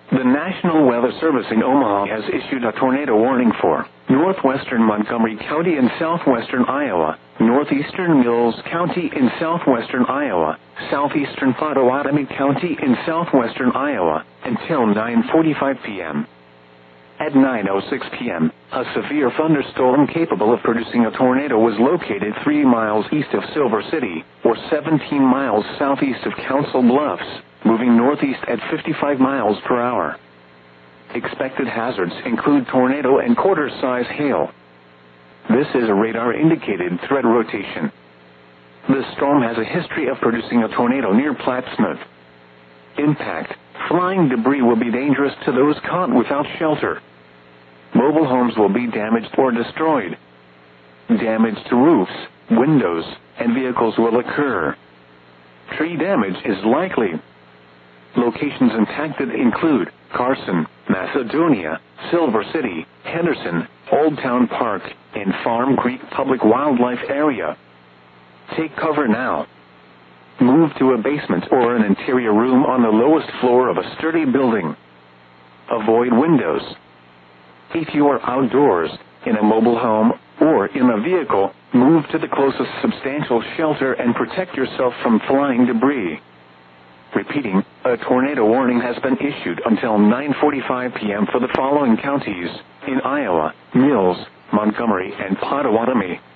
The National Weather Service in Omaha has issued a tornado warning for northwestern Montgomery County in southwestern Iowa, northeastern Mills County in southwestern Iowa, southeastern Pottawatomie County in southwestern Iowa, until 9:45 p.m. At 9:06 p.m., a severe thunderstorm capable of producing a tornado was located 3 miles east of Silver City, or 17 miles southeast of Council Bluffs, moving northeast at 55 miles per hour. Expected hazards include tornado and quarter-size hail. This is a radar-indicated threat rotation. The storm has a history of producing a tornado near Plattsmouth. Impact: flying debris will be dangerous to those caught without shelter. Mobile homes will be damaged or destroyed. Damage to roofs, windows, and vehicles will occur. Tree damage is likely. Locations impacted include Carson, Macedonia, Silver City, Henderson, Old Town Park, and Farm Creek Public Wildlife Area. Take cover now. Move to a basement or an interior room on the lowest floor of a sturdy building. Avoid windows. If you are outdoors, in a mobile home, or in a vehicle, move to the closest substantial shelter and protect yourself from flying debris. Repeating, a tornado warning has been issued until 9:45 p.m. for the following counties in Iowa: Mills, Montgomery, and Pottawatomie.